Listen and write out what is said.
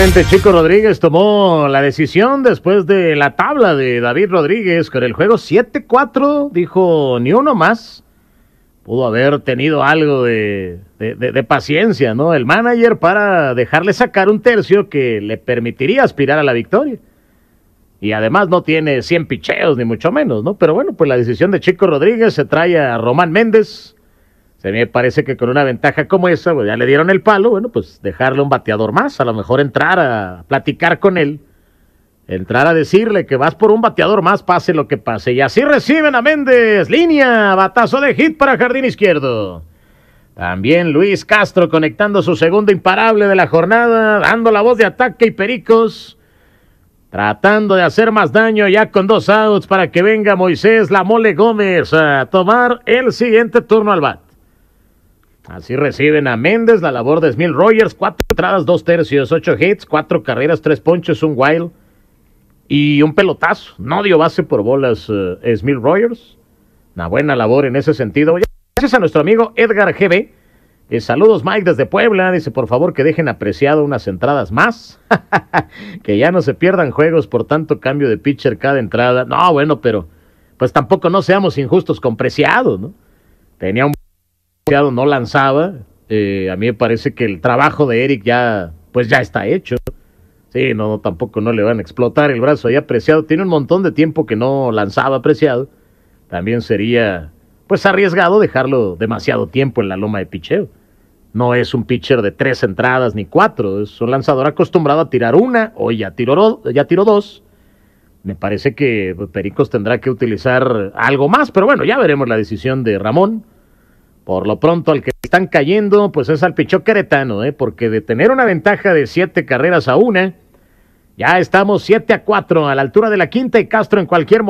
Finalmente, Chico Rodríguez tomó la decisión después de la tabla de David Rodríguez con el juego 7-4. Dijo, ni uno más. Pudo haber tenido algo de paciencia, ¿no? El manager para dejarle sacar un tercio que le permitiría aspirar a la victoria. Y además no tiene 100 picheos, ni mucho menos, ¿no? Pero bueno, pues la decisión de Chico Rodríguez se trae a Román Méndez. Se me parece que con una ventaja como esa, pues ya le dieron el palo, bueno, pues dejarle un bateador más, a lo mejor entrar a platicar con él, entrar a decirle que vas por un bateador más, pase lo que pase. Y así reciben a Méndez, línea, batazo de hit para jardín izquierdo. También Luis Castro conectando su segundo imparable de la jornada, dando la voz de ataque y Pericos, tratando de hacer más daño ya con 2 outs para que venga Moisés La Mole Gómez a tomar el siguiente turno al bat. Así reciben a Méndez, la labor de Smil Rogers, 4 entradas, 2 tercios, 8 hits, 4 carreras, 3 ponches, un wild y un pelotazo. No dio base por bolas Smil Rogers. Una buena labor en ese sentido. Gracias a nuestro amigo Edgar GB. Saludos Mike desde Puebla. Dice por favor que dejen apreciado unas entradas más. Que ya no se pierdan juegos por tanto cambio de pitcher cada entrada. No, bueno, pero pues tampoco no seamos injustos con Preciado, ¿no? Tenía un no lanzaba, a mí me parece que el trabajo de Eric ya está hecho. Sí, no, tampoco no le van a explotar el brazo ahí a Preciado. Tiene un montón de tiempo que no lanzaba Preciado. También sería pues arriesgado dejarlo demasiado tiempo en la loma de picheo. No es un pitcher de 3 entradas ni 4, es un lanzador acostumbrado a tirar una, hoy ya tiró 2. Me parece que Pericos tendrá que utilizar algo más, pero bueno, ya veremos la decisión de Ramón. Por lo pronto, al que están cayendo, pues es al pichó queretano, porque de tener una ventaja de 7 carreras a 1, ya estamos 7-4 a la altura de la quinta y Castro en cualquier momento.